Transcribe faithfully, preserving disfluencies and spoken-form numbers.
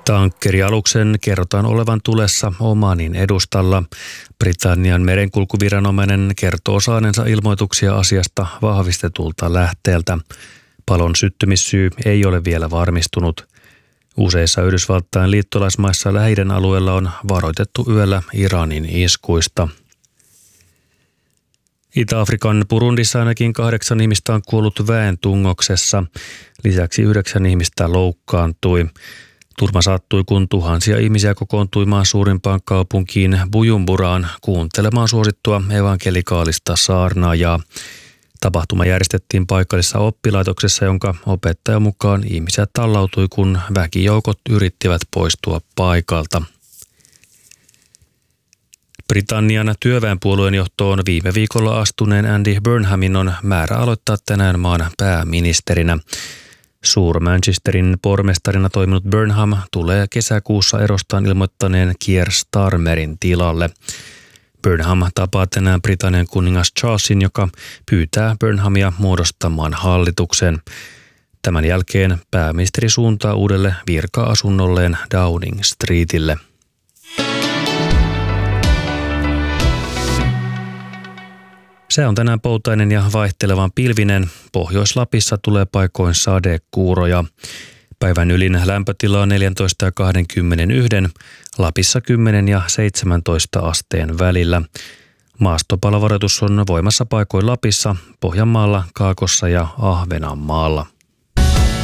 Tankkerialuksen kerrotaan olevan tulessa Omanin edustalla. Britannian merenkulkuviranomainen kertoo saaneensa ilmoituksia asiasta vahvistetulta lähteeltä. Palon syttymissyy ei ole vielä varmistunut. Useissa Yhdysvaltain liittolaismaissa Lähi-idän alueella on varoitettu yöllä Iranin iskuista. Itä-Afrikan Burundissa ainakin kahdeksan ihmistä on kuollut väen tungoksessa. Lisäksi yhdeksän ihmistä loukkaantui. Turma sattui, kun tuhansia ihmisiä kokoontui maan suurimpaan kaupunkiin Bujumburaan kuuntelemaan suosittua evankelikaalista saarnaajaa. Tapahtuma järjestettiin paikallisessa oppilaitoksessa, jonka opettajan mukaan ihmisiä tallautui, kun väkijoukot yrittivät poistua paikalta. Britannian työväenpuolueen johtoon viime viikolla astuneen Andy Burnhamin on määrä aloittaa tänään maan pääministerinä. Suur-Manchesterin pormestarina toiminut Burnham tulee kesäkuussa erostaan ilmoittaneen Keir Starmerin tilalle. Burnham tapaa tänään Britannian kuningas Charlesin, joka pyytää Burnhamia muodostamaan hallituksen. Tämän jälkeen pääministeri suuntaa uudelle virka-asunnolleen Downing Streetille. Se on tänään poutainen ja vaihtelevan pilvinen. Pohjois-Lapissa tulee paikoin sadekuuroja. Päivän ylin lämpötila on neljätoista ja kaksikymmentäyksi, Lapissa kymmenen ja seitsemäntoista asteen välillä. Maastopalovaroitus on voimassa paikoin Lapissa, Pohjanmaalla, Kaakossa ja Ahvenanmaalla.